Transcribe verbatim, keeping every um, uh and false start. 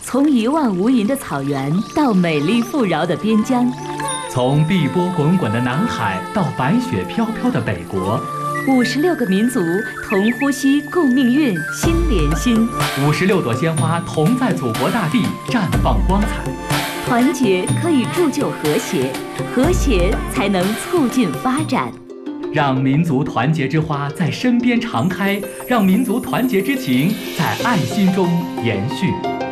从一望无垠的草原到美丽富饶的边疆， 从碧波滚滚的南海到白雪飘飘的北国， 五十六个民族同呼吸共命运，心连心。 五十六朵鲜花同在祖国大地绽放光彩。 团结可以铸就和谐，和谐才能促进发展。 让民族团结之花在身边常开，让民族团结之情在爱心中延续。